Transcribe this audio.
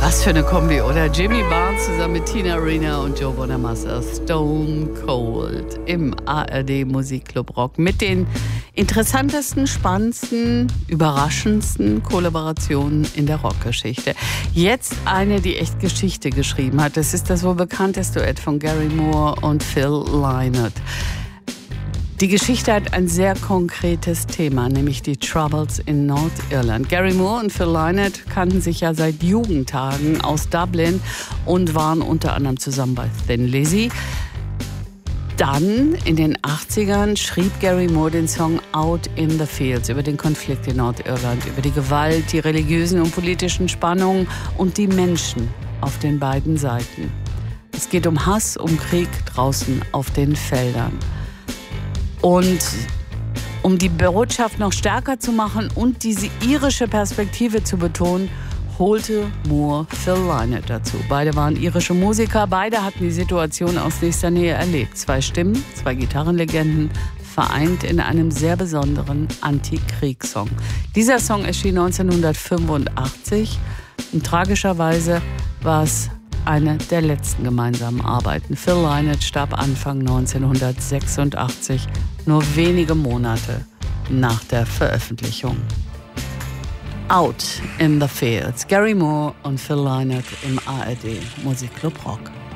Was für eine Kombi, oder? Jimmy Barnes zusammen mit Tina Arena und Joe Bonamassa. Stone Cold im ARD Musikclub Rock mit den interessantesten, spannendsten, überraschendsten Kollaborationen in der Rockgeschichte. Jetzt eine, die echt Geschichte geschrieben hat. Das ist das wohl bekannteste Duett von Gary Moore und Phil Lynott. Die Geschichte hat ein sehr konkretes Thema, nämlich die Troubles in Nordirland. Gary Moore und Phil Lynott kannten sich ja seit Jugendtagen aus Dublin und waren unter anderem zusammen bei Thin Lizzy. Dann in den 80ern schrieb Gary Moore den Song Out in the Fields über den Konflikt in Nordirland, über die Gewalt, die religiösen und politischen Spannungen und die Menschen auf den beiden Seiten. Es geht um Hass, um Krieg draußen auf den Feldern. Und um die Botschaft noch stärker zu machen und diese irische Perspektive zu betonen, holte Moore Phil Lynott dazu. Beide waren irische Musiker, beide hatten die Situation aus nächster Nähe erlebt. Zwei Stimmen, zwei Gitarrenlegenden, vereint in einem sehr besonderen Anti-Krieg-Song. Dieser Song erschien 1985 und tragischerweise war es eine der letzten gemeinsamen Arbeiten. Phil Lynott starb Anfang 1986, nur wenige Monate nach der Veröffentlichung. Out in the Fields. Gary Moore und Phil Lynott im ARD Musikclub Rock.